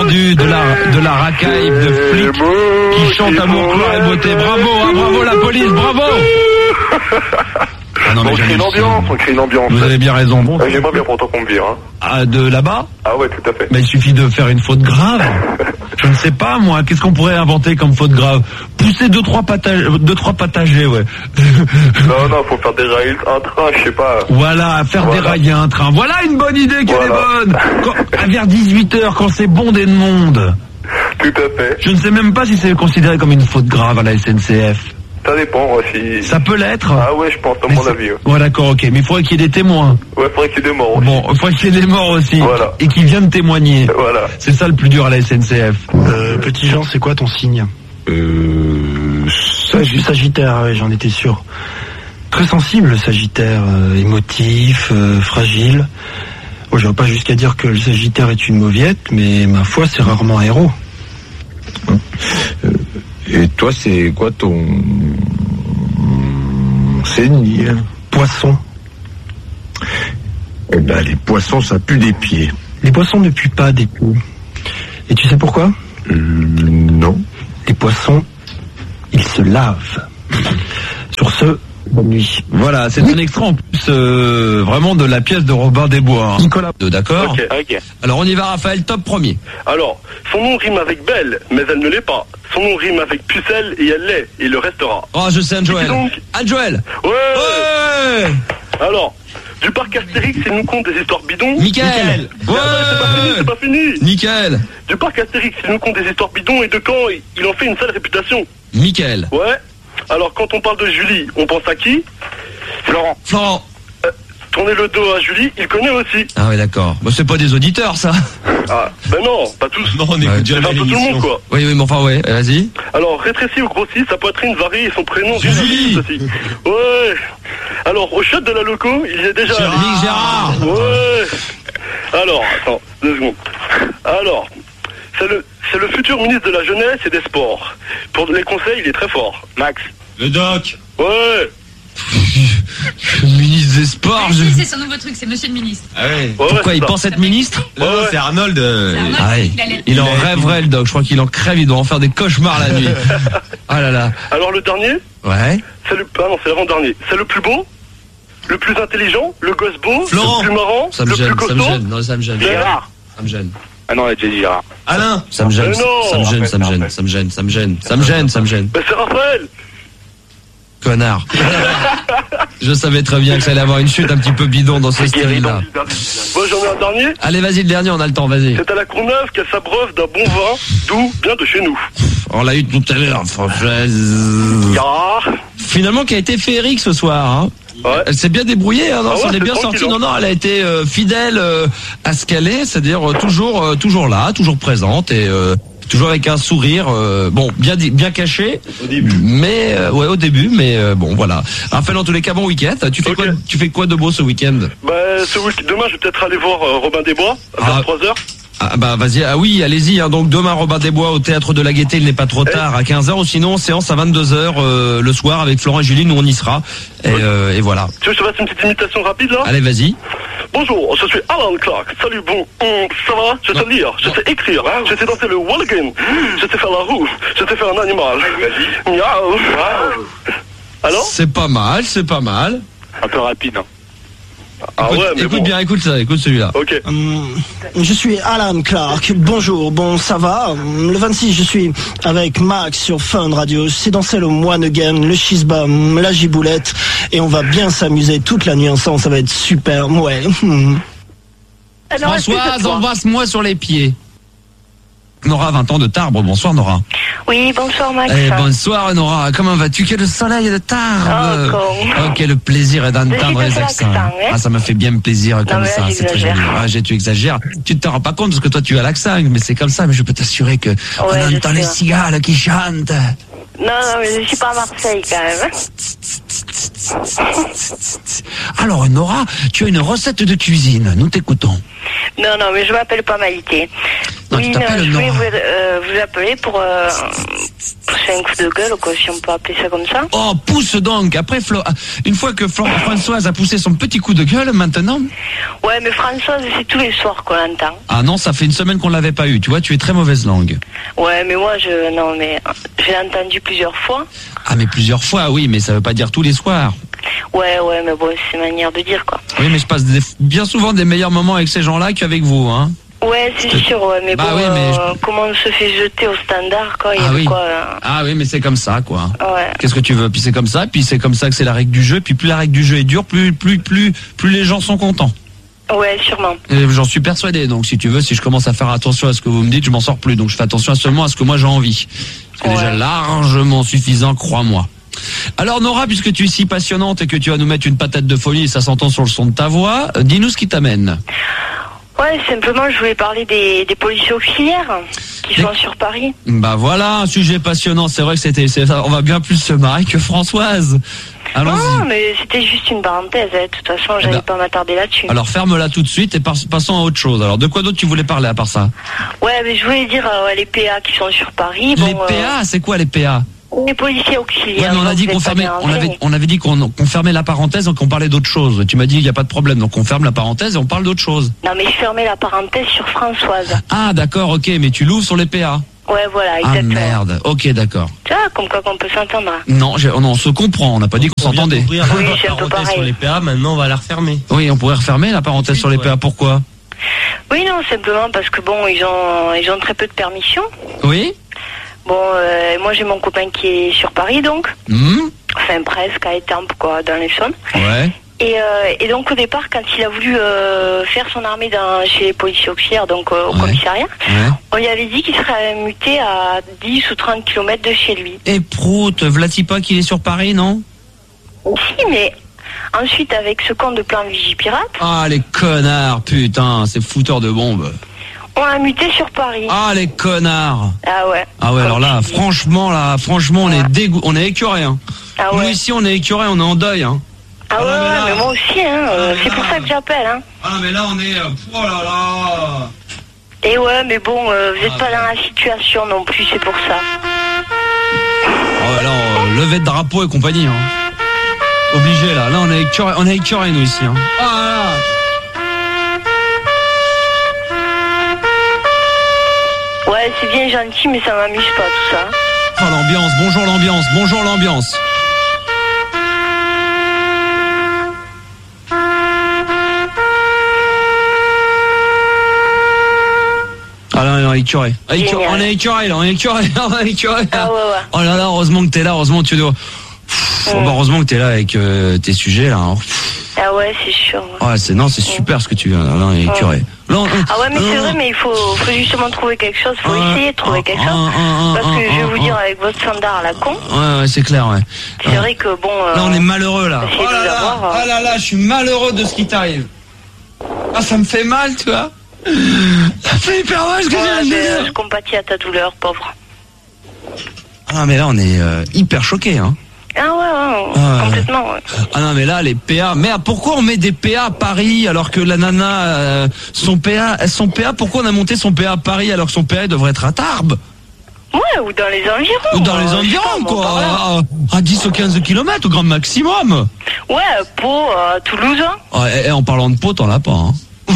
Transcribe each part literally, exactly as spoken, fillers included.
entendu de la, de la racaille de flics qui chantent amour, gloire et beauté. Bravo, hein, bravo la police, bravo. Ah non, on crée une ambiance, on crée une ambiance. Vous avez bien raison. Bon, ah, j'aimerais bien pour autant qu'on me vire. Hein. Ah, de là-bas? Ah ouais, tout à fait. Mais il suffit de faire une faute grave. Je ne sais pas, moi, qu'est-ce qu'on pourrait inventer comme faute grave? Pousser deux, trois patagers, deux, trois patagers, ouais. Non, non, faut faire dérailler un train, je sais pas. Voilà, faire voilà. dérailler un train. Voilà une bonne idée qu'elle voilà. est bonne. Quand, à vers dix-huit heures, quand c'est bondé de monde. Tout à fait. Je ne sais même pas si c'est considéré comme une faute grave à la S N C F. Ça dépend si... Ça peut l'être. Ah ouais, je pense, à mon avis. Ouais, ouais d'accord, ok. Mais il faudrait qu'il y ait des témoins. Ouais, il faudrait qu'il y ait des morts aussi. Bon, il faudrait qu'il y ait des morts aussi. Voilà. Et qui viennent témoigner. Voilà. C'est ça le plus dur à la S N C F. Euh, petit Jean, c'est quoi ton signe? Euh... Sagittaire. Sagittaire, ouais, j'en étais sûr. Très sensible, le Sagittaire. Euh, émotif, euh, fragile. Bon, je ne vais pas jusqu'à dire que le Sagittaire est une mauviette, mais ma foi, c'est rarement un héros. Euh... Et toi, c'est quoi ton signe? Poisson. Eh ben, les poissons, ça pue des pieds. Les poissons ne puent pas des pieds. Et tu sais pourquoi? euh, Non. Les poissons, ils se lavent. Sur ce, bonne nuit. Voilà, c'est un extrait en plus euh, vraiment de la pièce de Robin des Bois. Hein. Nicolas. D'accord. Ok, ok. Alors on y va, Raphaël, top premier. Alors, son nom rime avec belle, mais elle ne l'est pas. Son nom rime avec pucelle et elle l'est, et le restera. Oh, je sais, Anne-Joël. Donc... Anne-Joël. Ouais. Ouais. Alors, du parc Astérix, il nous compte des histoires bidons. Mickaël. Ouais. C'est pas fini, c'est pas fini. Nickel. Du parc Astérix, il nous compte des histoires bidons et de quand il en fait une sale réputation. Mickaël. Ouais. Alors, quand on parle de Julie, on pense à qui? Florent. Florent. Euh, tourner le dos à Julie, il connaît aussi. Ah ouais, d'accord. Bah, c'est pas des auditeurs, ça. Ah, ben non, pas tous. Non, on écoute ouais, jamais un peu tout le monde, quoi. Oui, oui, mais enfin, ouais, vas-y. Alors, rétréci ou grossi, sa poitrine varie et son prénom... Julie. Aussi. Ouais. Alors, au shot de la loco, il y est déjà... Gérard. Gérard. Ouais. Alors, attends, deux secondes. Alors, c'est le, c'est le futur ministre de la Jeunesse et des Sports. Pour les conseils, il est très fort. Max. Le doc. Ouais. Le ministre des Sports. Oui, je... c'est son nouveau truc, c'est monsieur le ministre. Ah ouais. Ouais, Pourquoi ouais, il ça. pense être ministre? Ouais, ouais. C'est Arnold. Euh... Arnold Ah ouais. il, il en rêverait, le doc. Je crois qu'il en crève, il doit en faire des cauchemars la nuit. Ah là là. Alors, le dernier? Ouais. C'est le... Ah non, c'est l'avant-dernier. C'est le plus beau, le plus intelligent, le gosse beau, Florent. le plus marrant, Ça me le gêne, plus ça me costaud. gêne. Non, ça me gêne. Gérard. Ça me gêne. Ah non, on a déjà dit Gérard. Alain. Ça me gêne. Mais non. Ça me gêne, ça me gêne, ça me gêne, ça me gêne, ça me gêne, ça me gêne. Ben, c'est Raphaël. Connard. Je savais très bien que ça allait avoir une chute un petit peu bidon dans ce style-là. Bon, j'en ai un dernier. Allez, vas-y, le dernier, on a le temps, vas-y. C'est à la Courneuve qu'elle s'abreuve d'un bon vin, doux, bien de chez nous. On l'a eu tout à l'heure, française. Ya. Finalement, qui a été féerique ce soir, hein. Ouais. Elle s'est bien débrouillée, hein, non, Ah ouais, ça en est c'est bien tranquille, sorti. Non, hein. non, elle a été euh, fidèle euh, à ce qu'elle est, c'est-à-dire euh, toujours, euh, toujours là, toujours présente et euh, toujours avec un sourire, euh, bon, bien, bien caché. Au début. Mais ouais, au début, mais euh, bon, voilà. Raphaël, en tous les cas, bon week-end. Tu fais Okay. quoi Tu fais quoi de beau ce week-end? Bah, ce week- demain, je vais peut-être aller voir euh, Robin des Bois à Ah. trois heures. Ah bah vas-y, ah oui, allez-y, hein, donc demain Robin des Bois au Théâtre de la Gaîté, il n'est pas trop tard, à quinze heures, ou sinon séance à vingt-deux heures euh, le soir avec Florent et Julie, nous on y sera, et, Ouais. euh, et voilà. Tu veux que je te fasse une petite imitation rapide, là? Allez, vas-y. Bonjour, je suis Alan Clark. Salut, bon, hum, ça va? Je sais lire, je sais écrire, je sais danser le Walligan, je sais faire la roue, je sais faire un animal. Vas-y. Miaou. Alors? C'est pas mal, c'est pas mal. Un peu rapide, hein. Ah écoute, ouais, mais écoute bon. bien, écoute ça, écoute celui-là. Ok. Hum, je suis Alan Clark. Bonjour, bon, ça va? Hum, Le vingt-six, je suis avec Max sur Fun Radio. C'est danser le One Again, le Shizbam, la giboulette. Et on va bien s'amuser toute la nuit ensemble. Ça va être super, ouais. Hum. Françoise, embrasse-moi sur les pieds. Nora, vingt ans de Tarbes. Bonsoir Nora. Oui, bonsoir Max. Eh, bonsoir Nora, comment vas-tu? Quel soleil de Tarbes. Encore. Oh, quel plaisir d'entendre J'ai les fait accents. l'accent, hein. Ah, ça me fait bien plaisir comme mais ça, là, c'est très j'exagère. joli. Ah, j'ai- tu exagères. Tu ne te rends pas compte parce que toi tu as l'accent, mais c'est comme ça, mais je peux t'assurer que on je entend les sais. cigales qui chantent. Non, non, mais je suis pas à Marseille quand même. hein. Alors Nora, tu as une recette de cuisine, nous t'écoutons. Non, non, mais je m'appelle pas Maïté. Non, oui, tu t'appelles non, je voulais Nora. vous, euh, vous appelez pour euh, pousser un coup de gueule, quoi, si on peut appeler ça comme ça. Oh, pousse donc. Après, Flo... une fois que Flo... Françoise a poussé son petit coup de gueule, maintenant... Ouais, mais Françoise, c'est tous les soirs qu'on l'entend. Ah non, ça fait une semaine qu'on l'avait pas eu. Tu vois, tu es très mauvaise langue. Ouais, mais moi, je... Non, mais... Je l'ai entendu plusieurs fois. Ah, mais plusieurs fois, oui, mais ça veut pas dire tous les soirs. Ouais, ouais, mais bon, c'est une manière de dire, quoi. Oui, mais je passe des... bien souvent des meilleurs moments avec ces gens-là qu'avec vous, hein. Ouais, c'est sûr, ouais, mais bah bon, oui, mais je... euh, comment on se fait jeter au standard, quoi, il y ah a oui. quoi... Euh... Ah oui, mais c'est comme ça, quoi. Ouais. Qu'est-ce que tu veux? Puis c'est comme ça, puis c'est comme ça que c'est la règle du jeu, puis plus la règle du jeu est dure, plus, plus, plus, plus les gens sont contents. Ouais, sûrement. Et j'en suis persuadé, donc si tu veux, si je commence à faire attention à ce que vous me dites, je m'en sors plus, donc je fais attention seulement à ce que moi j'ai envie. C'est ouais. déjà largement suffisant, crois-moi. Alors Nora, puisque tu es si passionnante et que tu vas nous mettre une patate de folie et ça s'entend sur le son de ta voix, euh, dis-nous ce qui t'amène. Ouais, simplement, je voulais parler des, des policiers auxiliaires qui sont sur Paris. Bah voilà, un sujet passionnant. C'est vrai que c'était, c'est, on va bien plus se marrer que Françoise. Allons-y. Non, mais c'était juste une parenthèse. Hein. De toute façon, j'allais eh ben, pas m'attarder là-dessus. Alors ferme-la tout de suite et par, passons à autre chose. Alors de quoi d'autre tu voulais parler à part ça? Ouais, mais je voulais dire euh, les P A qui sont sur Paris. Les bon, P A, euh, c'est quoi les P A? Les policiers auxiliaires. Ouais, mais on a dit qu'on fermait, on avait, on avait dit qu'on, qu'on fermait la parenthèse et qu'on parlait d'autre chose. Tu m'as dit il n'y a pas de problème, donc on ferme la parenthèse et on parle d'autre chose. Non, mais je fermais la parenthèse sur Françoise. Ah d'accord, ok, mais tu l'ouvres sur les P A. Ouais, voilà, exactement. Ah merde, ok, d'accord. Tu vois, comme quoi qu'on peut s'entendre. Non, j'ai, non, on se comprend, on n'a pas dit qu'on On vient s'entendait. d'ouvrir Oui, la c'est un peu parenthèse pareil. sur les P A, maintenant on va la refermer. Oui, on pourrait refermer la parenthèse Oui, sur les P A, ouais. pourquoi? Oui, non, simplement parce que bon, ils ont, ils ont très peu de permission. Oui. Bon, euh, moi j'ai mon copain qui est sur Paris, donc. Mmh. Enfin, presque, à Étampes, quoi, dans les Saônes. Ouais. Et, euh, et donc au départ, quand il a voulu euh, faire son armée dans, chez les policiers auxiliaires, donc euh, au Ouais. commissariat, Ouais. on lui avait dit qu'il serait muté à dix ou trente kilomètres de chez lui. Et prout, vlati pas qu'il est sur Paris, non? Si, mais ensuite avec ce compte de plan Vigipirate, Ah les connards, putain, c'est fouteur de bombes. on l'a muté sur Paris. Ah les connards. Ah ouais. Ah ouais, Comme alors là, tu dis. franchement, là, franchement, on Ouais. est dégoût, on est écœurés, hein. Ah Nous ouais. ici, on est écœurés, on est en deuil, hein. Ah ouais, Ah, mais ouais, là- mais moi aussi, hein. euh, mais c'est là- pour ça que j'appelle, hein. Ah mais là, on est, oh là là. Et ouais, mais bon, euh, vous n'êtes Ah, pas ouais. dans la situation non plus, c'est pour ça. Oh là, euh, levée de drapeau et compagnie, hein. Obligé là, là on est écœurés, on est écœurés nous ici, hein. Ah là là. Ouais, c'est bien gentil, mais ça m'amuse pas tout ça. Oh l'ambiance, bonjour l'ambiance, bonjour l'ambiance. Ah là, on est écœuré. Ah, écœuré. Génial. On est écœuré là, on est écœuré, on est écœuré. Ah ouais, ouais. Oh là là, heureusement que t'es là, heureusement que tu dois. Pff, Ouais. bah, heureusement que t'es là avec euh, tes sujets là. hein. Ah ouais, c'est sûr. Ouais. Ouais, c'est non, c'est super ce que tu viens. Là, on est écœuré. Là, on- Ah ouais, mais c'est non, vrai, non. mais il faut, faut justement trouver quelque chose, faut Ouais. essayer de trouver quelque Ah, chose. ah, ah, Parce ah, que je vais ah, vous ah. dire, avec votre standard à la con, Ouais, ouais, c'est clair, ouais. c'est Ouais. vrai que bon. euh, Là, on est malheureux là. essayez Oh de là vous là, avoir, euh. ah là là, je suis malheureux de ce qui t'arrive. Ah, ça me fait mal, tu vois. Ça me fait hyper mal ce que ouais, j'ai ben, à je dire. compatis à ta douleur, pauvre. Ah, mais là, on est euh, hyper choqués, hein. Ah ouais, ouais, Ah, ouais. complètement. Ouais. Ah non, mais là, les P A. Merde, pourquoi on met des P A à Paris alors que la nana, euh, son P A, son P A, pourquoi on a monté son P A à Paris alors que son P A il devrait être à Tarbes? Ouais, ou dans les environs. Ou dans les euh, je sais pas, environs, moi, quoi. par là. À, à dix ou quinze kilomètres au grand maximum. Ouais, Pau, euh, Toulouse. Hein. Ah, et, et en parlant de pot, t'en as pas, hein.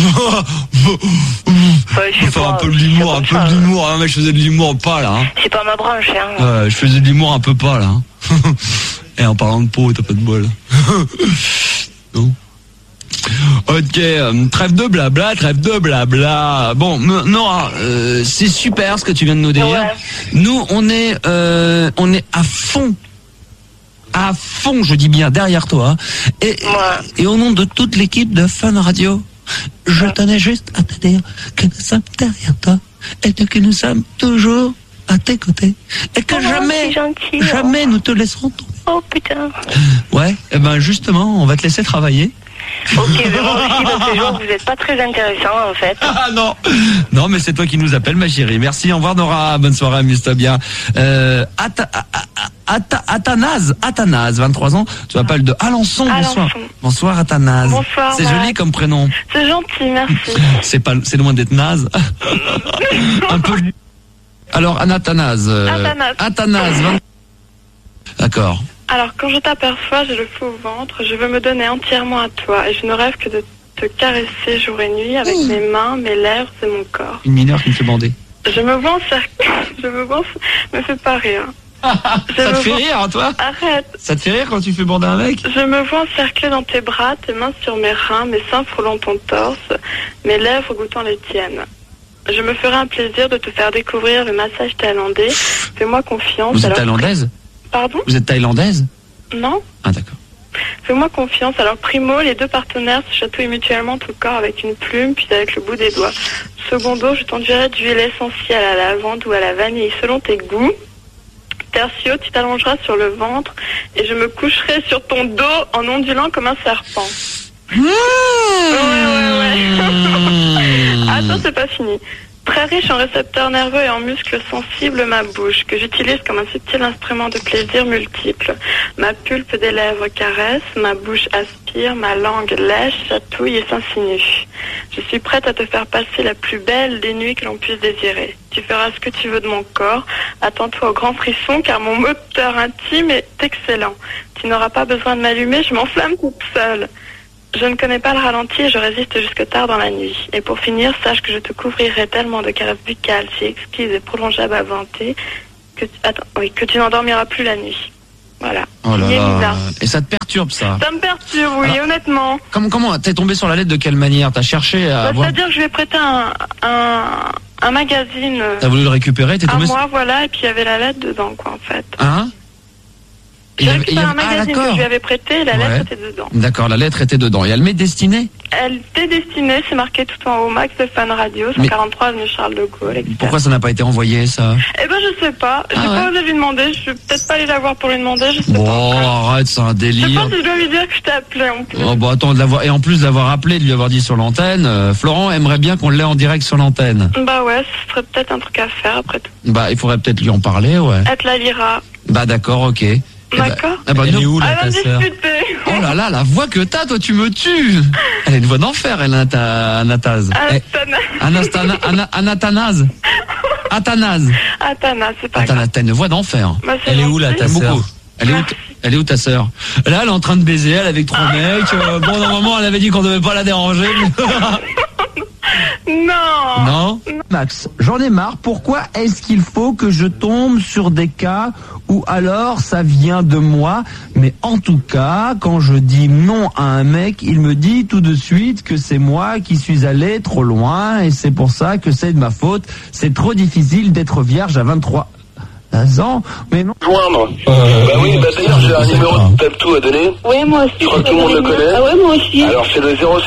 Ouais, je sais Faire pas, un peu de je sais l'humour, pas un peu ça, de euh, l'humour, hein, mais je faisais de l'humour pas là. Hein. C'est pas ma branche, hein. Ouais, je faisais de l'humour un peu pas là. Hein. Et en parlant de peau, t'as pas de bol. Non. Ok, euh, trêve de blabla, trêve de blabla. Bon, m- Nora, euh, c'est super ce que tu viens de nous dire. Ouais. Nous, on est, euh, on est à fond. À fond, je dis bien, derrière toi. Et, Ouais. et au nom de toute l'équipe de Fun Radio, je tenais juste à te dire que nous sommes derrière toi et que nous sommes toujours à tes côtés. Et que Oh, jamais, c'est gentil, jamais nous te laisserons tomber. Oh putain. Ouais, et ben justement, on va te laisser travailler. Ok, mais moi aussi, parce que je vois que vous n'êtes pas très intéressant en fait. Ah non, non mais c'est toi qui nous appelles ma chérie. Merci, au revoir Nora, bonne soirée, amuse-toi bien. Euh, Ata- Ata- Athanase, Athanase, vingt-trois ans, tu m'appelles de Alençon, bonsoir. Alençon. Bonsoir Athanase. Bonsoir, C'est Max. joli comme prénom. C'est gentil, merci. C'est pas, c'est loin d'être naze. Un peu. Alors, Anathanase. Euh, Athanase. Athanase, vingt... D'accord. Alors, quand je t'aperçois, j'ai le feu au ventre, je veux me donner entièrement à toi et je ne rêve que de te caresser jour et nuit avec mmh. mes mains, mes lèvres et mon corps. Une mineure qui me fait bander. Je me vois encercler... Je me vois... me fais pas rire. Ça te fait vois... rire, toi? Arrête. Ça te fait rire quand tu fais bander un mec? Je me vois encercler dans tes bras, tes mains sur mes reins, mes seins frôlant ton torse, mes lèvres goûtant les tiennes. Je me ferai un plaisir de te faire découvrir le massage thaïlandais. Fais-moi confiance. Vous êtes alors... thaïlandaise? Pardon? Vous êtes thaïlandaise? Non. Ah, d'accord. Fais-moi confiance. Alors, primo, les deux partenaires se chatouillent mutuellement tout le corps avec une plume, puis avec le bout des doigts. Secondo, je t'enduirai d'huile essentielle à la lavande ou à la vanille selon tes goûts. Tertio, tu t'allongeras sur le ventre et je me coucherai sur ton dos en ondulant comme un serpent. Mmh. Ouais, ouais, ouais. Attends, c'est pas fini. Très riche en récepteurs nerveux et en muscles sensibles, ma bouche, que j'utilise comme un subtil instrument de plaisir multiple. Ma pulpe des lèvres caresse, ma bouche aspire, ma langue lèche, chatouille et s'insinue. Je suis prête à te faire passer la plus belle des nuits que l'on puisse désirer. Tu feras ce que tu veux de mon corps. Attends-toi au grand frisson, car mon moteur intime est excellent. Tu n'auras pas besoin de m'allumer, je m'enflamme toute seule. Je ne connais pas le ralenti et je résiste jusque tard dans la nuit. Et pour finir, sache que je te couvrirai tellement de caresses buccales si exquises et prolongeables à vanter que tu, attends, oui, que tu n'endormiras plus la nuit. Voilà. Oh là là. Et ça te perturbe, ça? Ça me perturbe, oui, alors, honnêtement. Comment, comment t'es tombé sur la lettre de quelle manière? T'as cherché à bah, avoir... C'est-à-dire que je lui ai prêté un, un, un magazine. T'as voulu le récupérer? T'es tombé à moi, voilà, et puis il y avait la lettre dedans, quoi, en fait. Hein? J'ai récupéré un magazine ah, que je lui avais prêté et la ouais. lettre était dedans. D'accord, la lettre était dedans. Et elle m'est destinée? Elle était destinée, c'est marqué tout en haut, Max de Fun Radio, cent quarante-trois avenue Charles de Gaulle, et cetera. Pourquoi ça n'a pas été envoyé, ça? Eh ben, je sais pas. J'ai ah, pas ouais. osé lui demander. Je vais peut-être pas aller la voir pour lui demander, je sais bon, pas. Bon, arrête, c'est un délire. Je sais pas si je dois lui dire que je t'ai appelé en plus. Oh, bon, attends, de l'avoir, et en plus de l'avoir appelé, de lui avoir dit sur l'antenne, euh, Florent aimerait bien qu'on l'ait en direct sur l'antenne. Bah ouais, ce serait peut-être un truc à faire après tout. Bah, il faudrait peut-être lui en parler, ouais. Elle te la lira. Bah, d'accord, ok. D'accord. Eh ben, elle est où, là, ta sœur? Oh là là, la voix que t'as, toi, tu me tues. Elle a une voix d'enfer, elle, Anathanase. Anathanase. Athanase. Athanase, c'est pas grave. T'as une voix d'enfer. Bah, elle est où, là, ta sœur? Elle est où, elle est où, ta sœur? Là, elle est en train de baiser, elle avec trois mecs. Euh, bon, normalement, elle avait dit qu'on devait pas la déranger. Non. Non. Max, j'en ai marre. Pourquoi est-ce qu'il faut que je tombe sur des cas où alors ça vient de moi? Mais en tout cas, quand je dis non à un mec, il me dit tout de suite que c'est moi qui suis allé trop loin et c'est pour ça que c'est de ma faute. C'est trop difficile d'être vierge à vingt-trois ans, mais non. Joindre. Euh, bah oui, bah d'ailleurs j'ai un numéro de Taptou à donner. Oui, moi aussi. Je crois que tout le monde le connaît. Ah ouais, moi aussi. Alors c'est le zéro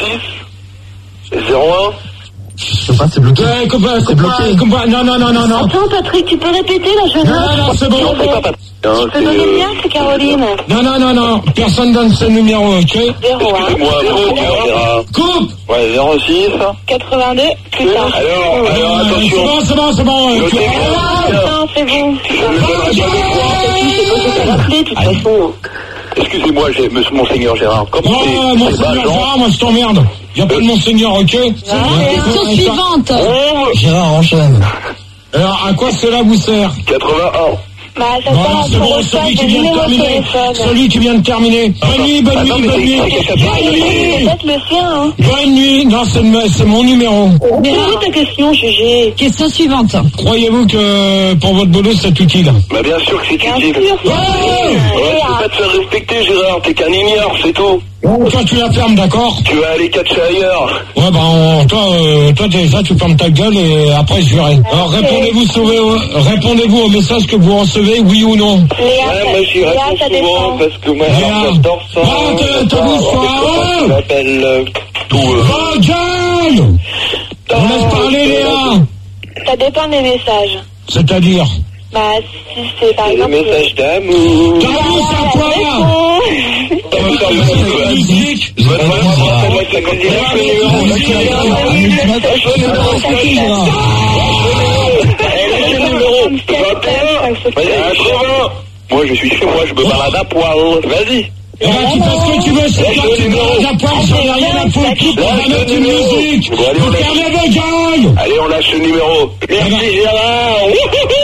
six, zéro un. Je sais pas, c'est bloqué. Ouais, compa, c'est bloqué. Compa, non, non, non, non, non. Attends, Patrick, tu peux répéter là, je Non, non, non, c'est bon. Non, c'est pas Patrick. Tu peux donner le mien, c'est Caroline. Non, non, non, non. Personne donne ce numéro, ok? zéro un. Excusez-moi, Gérard. Coupe! Ouais, zéro six. quatre-vingt-deux, plus tard. Alors, alors, attention. C'est bon, c'est bon, c'est bon. Notez bien. Non, c'est bon. Je ne donnerai pas de quoi. C'est pas rappeler, de toute façon. Excusez-moi, j'ai, monsieur Monseigneur Gérard. Comment c'est? Oh, Monseigneur Gérard, moi je t'emmerde. Y'a pas de Monseigneur, ok? Question suivante. Gérard, enchaîne. Alors, à quoi cela vous sert? quatre-vingt-un. Bah, ça Bon, sert c'est à bon, pour celui qui de vient de numéro de terminer. téléphone. Celui qui vient de terminer. Bonne nuit, bonne Attends, nuit, mais bonne c'est- nuit. c'est- c'est- Bonne C'est nuit. peut-être le sien, hein. Bonne nuit. Non, c'est le- c'est mon numéro. Mais ta question, Gégé. Question suivante. Croyez-vous que pour votre boulot, c'est utile? Bah bien sûr que c'est Bien utile. sûr, c'est Ouais, tu peux pas te faire respecter, Gérard. T'es qu'un ignore, c'est tout. Toi, tu la fermes, d'accord? Tu vas aller catcher ailleurs. Ouais, bah, on- toi, euh, toi, déjà, tu fermes ta gueule et après, je verrai. Alors, répondez-vous, sauvez, répondez-vous au message que vous recevez, oui ou non? Léa, Ouais, moi j'y Léa, réponds ça souvent dépend. parce que moi Léa. j'adore ça. Ah, t'as- t'as vu ça, Je ouais. m'appelle euh, tout. euh, Va, gueule! On laisse parler, Léa! Ça dépend des messages. C'est-à-dire? Bah, si c'est par C'est le exemple... message d'amour. D'amour, c'est à toi! Ça me semble que la musique. Je me rappelle la candidature. Moi je suis chez moi, je me balade à poil. Vas-y. Eh ben, tu fais ce que tu veux, c'est toi qui te la poire, j'en ai rien à foutre, on va mettre une musique! Bon, allez, on Vous lâche. fermez vos gueules! Allez, on lâche le numéro. Merci Gérard.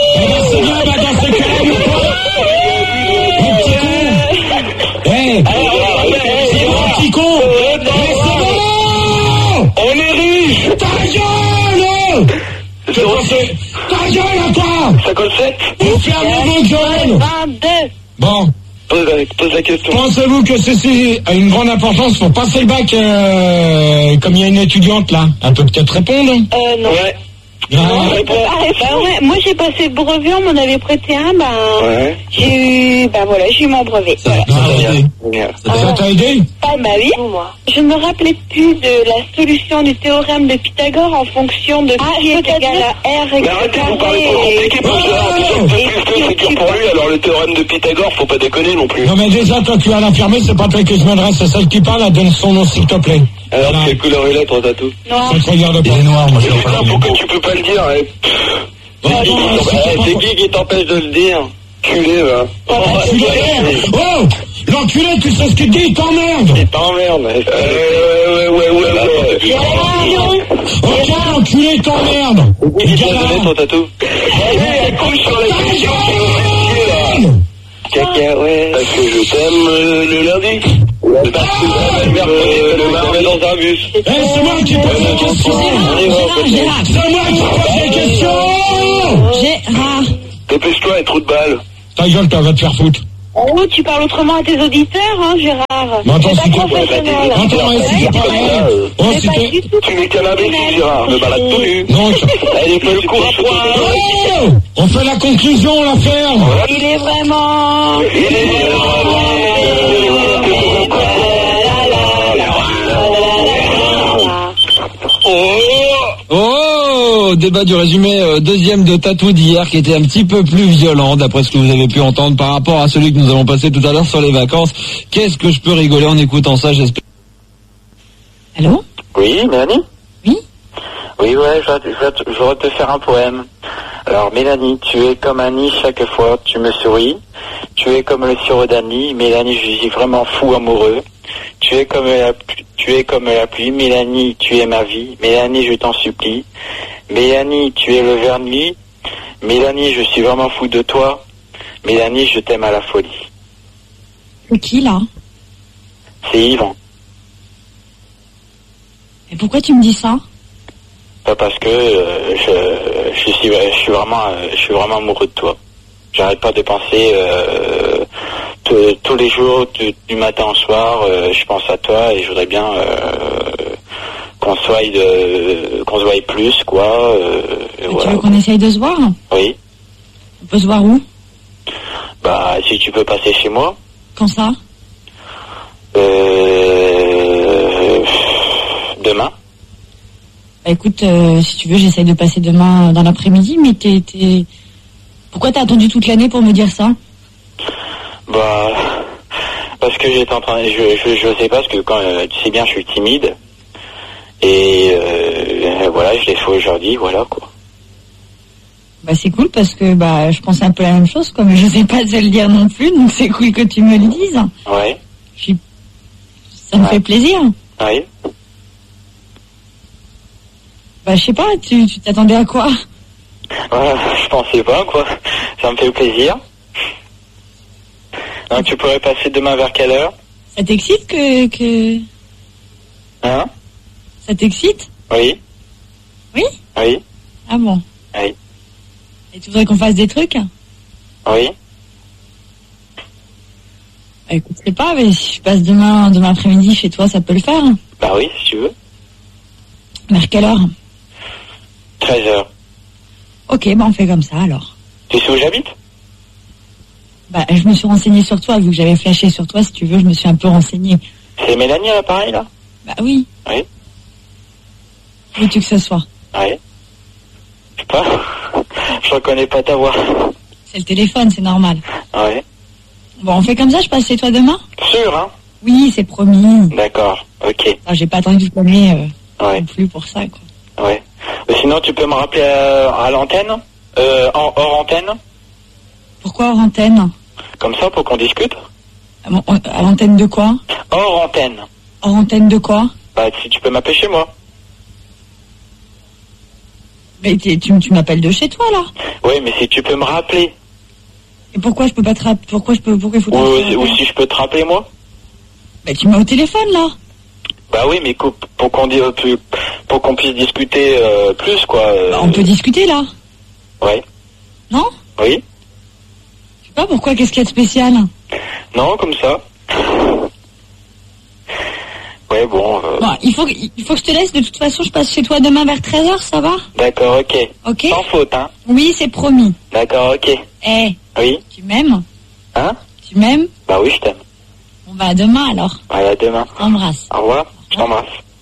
Ta gueule! C'est passé. Ta gueule à toi! cinquante-sept. Vous fermez vos gueules! vingt-deux. Bon. Pose la, pose la question. Pensez-vous que ceci a une grande importance pour passer le bac, euh, comme il y a une étudiante là? Elle peut peut-être répondre? Euh, non. Ouais. Ah, Ah, bah ouais, moi j'ai passé le brevet, on m'en avait prêté un, ben Ouais. j'ai eu, ben voilà, j'ai eu mon brevet. Voilà. Génial. ça t'a aidé? Ah bah oui. Je ne me rappelais plus de la solution du théorème de Pythagore en fonction de Ah, pi est égal à R Mais arrêtez de vous parler trop compliqué pour ça. C'est dur pour lui, alors le théorème de Pythagore, faut pas déconner non plus. Non mais déjà, toi tu es à l'infirmier, c'est pas toi que je m'adresse, c'est celle qui parle, elle donne son nom s'il te plaît. Alors, quelle couleur est l'être, tatou? Non. Ça te regarde pas. Il est noir, moi je Mais putain, pourquoi tu peux pas le dire? eh Bon, C'est qui bon, qui t'empêche- c'est eh, pas- c'est qui qui t'empêche de le dire? Culé, va. Enculé. Oh, l'enculé, tu sais ce qu'il dit, il t'emmerde. Il t'emmerde. Euh, ouais, ouais, ouais, ouais, ouais. Ok, l'enculé, il t'emmerde. Il t'a donné ton tatou? Elle couche sur la question qui va là. Cacahuète. Parce que je t'aime euh, le lundi. Parce que le mercredi, le mardi dans un bus. Eh, c'est moi qui pose la question. C'est moi qui pose la question. Gérard. Dépêche-toi, et trou de balle. Ta gueule, t'as va te faire foutre. Oh, tu parles autrement à tes auditeurs, hein, Gérard. Mais attends, C'est si pas tu- professionnel. Attends, mais si c'est pas elle. Oh, C'est si pas t'es- du tout Tu n'es qu'un imbécile, Gérard. Me balade tout nu. Non, tu- Elle fait le coup à poil. Oh, on fait la conclusion, la ferme. Il est vraiment... Il est Oh, débat du résumé euh, deuxième de Tatou d'hier qui était un petit peu plus violent d'après ce que vous avez pu entendre par rapport à celui que nous avons passé tout à l'heure sur les vacances. Qu'est-ce que je peux rigoler en écoutant ça, j'espère. Allô? Oui, Mélanie? Oui? Oui, ouais, je voudrais, je voudrais te- je voudrais te faire un poème. Alors, Mélanie, tu es comme Annie chaque fois, tu me souris. Tu es comme le sirop d'Annie. Mélanie, je suis vraiment fou amoureux. Tu es comme la, plu- tu es comme la pluie. Mélanie, tu es ma vie. Mélanie, je t'en supplie. Mélanie, tu es le vernis. Mélanie, je suis vraiment fou de toi. Mélanie, je t'aime à la folie. C'est qui, là? C'est Yvan. Et pourquoi tu me dis ça? Pas parce que euh, je, je suis, je suis vraiment, euh, je suis vraiment amoureux de toi. J'arrête pas de penser euh, t- tous les jours, du, du matin au soir, euh, je pense à toi et je voudrais bien euh, qu'on soit de, qu'on se voie plus, quoi. Euh, et Tu voilà. veux qu'on essaye de se voir? Oui. On peut se voir où? Bah, si tu peux passer chez moi. Quand ça? Euh, demain. Bah écoute, euh, si tu veux, j'essaye de passer demain dans l'après-midi, mais t'es... t'es... Pourquoi t'as attendu toute l'année pour me dire ça? Bah, parce que j'étais en train, je, je, je sais pas, parce que quand, euh, tu sais bien, je suis timide. Et euh, voilà, je l'ai fait aujourd'hui, voilà, quoi. Bah c'est cool parce que bah je pense un peu la même chose, comme je sais pas te le dire non plus, donc c'est cool que tu me le dises. Ouais. Je suis... Ça me fait plaisir. Oui. Bah je sais pas, tu tu t'attendais à quoi? Voilà, je pensais pas, quoi. Ça me fait plaisir. Donc, tu pourrais passer demain vers quelle heure? Ça t'excite que... que... Hein? Ça t'excite? Oui. Oui? Oui. Ah bon? Oui. Et tu voudrais qu'on fasse des trucs? Oui. Bah écoute, je sais pas, mais si je passe demain, demain après-midi chez toi, ça peut le faire. Bah oui, si tu veux. Vers quelle heure? treize heures. Ok, bah on fait comme ça alors. Tu sais où j'habite? Bah je me suis renseignée sur toi, vu que j'avais flashé sur toi, si tu veux, je me suis un peu renseignée. C'est Mélanie à l'appareil, là? Bah oui. Oui. Où veux-tu que ce soit? Oui. Je sais pas. Je reconnais pas ta voix. C'est le téléphone, c'est normal. Oui. Bon, on fait comme ça, je passe chez toi demain? Sûr, hein? Oui, c'est promis. D'accord, ok. Ah, j'ai pas attendu toute l'année euh, Ouais. non plus pour ça, quoi. Ouais. Euh, Sinon, tu peux me rappeler à, à l'antenne? Euh, en, hors antenne? Pourquoi hors antenne? Comme ça, pour qu'on discute? À, mon- à l'antenne de quoi? Hors antenne. Hors antenne de quoi? Bah, si tu peux m'appeler chez moi. Mais t'es- tu, tu m'appelles de chez toi, là? Oui, mais si tu peux me rappeler. Et pourquoi je peux pas te rappeler? Pourquoi je peux, pourquoi il faut que Ou, je te ou rappelle? si je peux te rappeler, moi. Bah tu m'as au téléphone, là. Bah oui, mais co- pour qu'on dise plus, pour qu'on puisse discuter euh, plus, quoi. euh, Bah, on peut discuter là. Ouais. Non? Oui. Je sais pas pourquoi, qu'est-ce qu'il y a de spécial? Non, comme ça. Ouais, bon. Euh... Bon, il faut, que- il faut que je te laisse. De toute façon, je passe chez toi demain vers treize heures, ça va? D'accord, ok. Ok. Sans faute, hein. Oui, c'est promis. D'accord, ok. Eh, Oui. tu m'aimes? Hein? Tu m'aimes? Bah oui, je t'aime. On va à demain alors. Ouais, à demain. Embrasse. Au revoir. Je t'embrasse.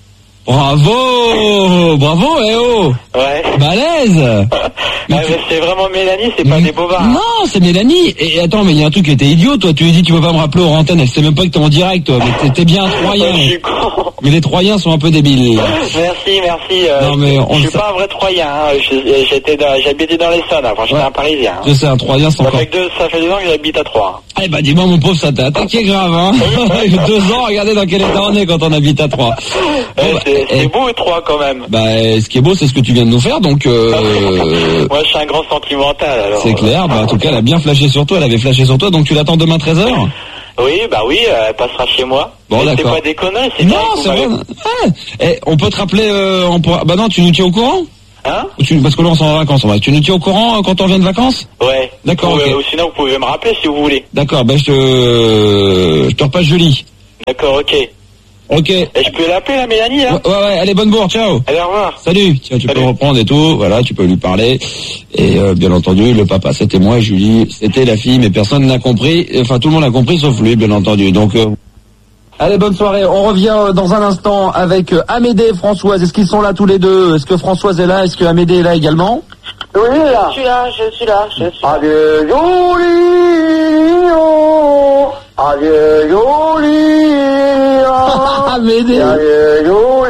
Bravo, bravo, eh oh. Ouais. Balèze. Ah, mais c'est vraiment Mélanie, c'est pas des bobards. hein. Non, c'est Mélanie. Et attends, mais il y a un truc qui était idiot, toi. Tu lui dis, tu peux pas me rappeler aux antennes. Elle sait même pas que t'es en direct, toi. Mais t'es- t'es bien un Troyen. Je suis con. Mais les Troyens sont un peu débiles. Merci, merci. euh, Non, mais on je suis le sait. pas un vrai Troyen. Hein. Je- J'étais dans- J'habitais dans l'Essonne avant. J'étais un Parisien. hein. Je sais, un Troyen, c'est Ça encore... fait, que deux, ça fait deux ans que j'habite à Troyes. Eh bah dis-moi mon pauvre, ça t'a attaqué grave, hein. Il y a deux ans, regardez dans quel état on est quand on habite à Troyes. Eh, Bon, bah, c'est eh, c'est beau et Troyes quand même. bah, ce qui est beau, c'est ce que tu viens de nous faire, donc euh, Moi, je suis un grand sentimental. Alors. c'est clair. Bah, en tout cas, elle a bien flashé sur toi, elle avait flashé sur toi, donc tu l'attends demain treize heures. Oui, bah oui, euh, elle passera chez moi. Bon, Mais c'est d'accord. pas des conneries, c'est Non, vrai que c'est vous vrai. m'avez- Ouais. Eh, on peut te rappeler, euh, on pourra... bah non, tu nous tiens au courant. Hein? Tu- Parce que là, on s'en va en vacances, on va. Tu nous tiens au courant euh, quand on revient de vacances? Ouais. D'accord, Ou, ok. euh, ou sinon, vous pouvez me rappeler si vous voulez. D'accord, bah je te, je te repasse Julie. D'accord, ok. Ok. Et je peux l'appeler, la Mélanie, là? Ouais, ouais, ouais, allez, bonne bourre, ciao. Allez, au revoir. Salut, tiens, tu Salut. peux reprendre et tout, voilà, tu peux lui parler. Et euh, bien entendu, le papa, c'était moi, Julie, c'était la fille, mais personne n'a compris, enfin tout le monde a compris, sauf lui, bien entendu. Donc, euh... allez, bonne soirée. On revient euh, dans un instant avec euh, Amédée et Françoise. Est-ce qu'ils sont là tous les deux? Est-ce que Françoise est là? Est-ce que Amédée est là également? Oui, là. Je suis là, je suis là, je suis là. Adieu, Jolie. Adieu, Jolie. Amédée. Adieu, Jolie.